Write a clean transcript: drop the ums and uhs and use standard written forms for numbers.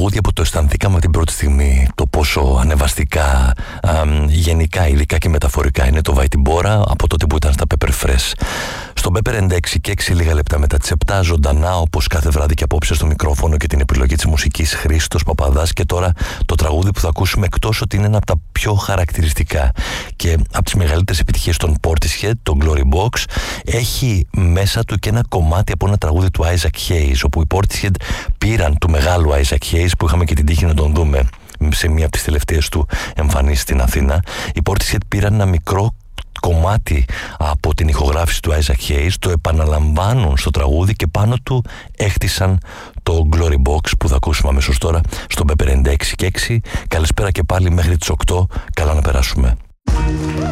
τραγούδια που το αισθανθήκαμε την πρώτη στιγμή, το πόσο ανεβαστικά, γενικά, υλικά και μεταφορικά είναι το Βαϊτιμπόρα από τότε που ήταν στα Pepper Fresh. Στο Pepper 96 και 6 λίγα λεπτά μετά τις 7, ζωντανά όπως κάθε βράδυ και απόψε στο μικρόφωνο και την επιλογή της μουσικής, Χρήστος Παπαδάς. Και τώρα το τραγούδι που θα ακούσουμε, εκτός ότι είναι ένα από τα πιο χαρακτηριστικά και από τις μεγαλύτερες επιτυχίες των Portishead, το Glory Box, έχει μέσα του και ένα κομμάτι από ένα τραγούδι του Isaac Hayes, όπου οι Portishead πήραν του μεγάλου Isaac Hayes, που είχαμε και την τύχη να τον δούμε σε μία από τις τελευταίες του εμφανίσεις στην Αθήνα. Οι Portishead πήραν ένα μικρό κομμάτι από την ηχογράφηση του Isaac Hayes, το επαναλαμβάνουν στο τραγούδι και πάνω του έχτισαν το Glory Box που θα ακούσουμε αμέσως τώρα στο Pepper 96 και 6. Καλησπέρα και πάλι μέχρι τις 8. Καλά να περάσουμε.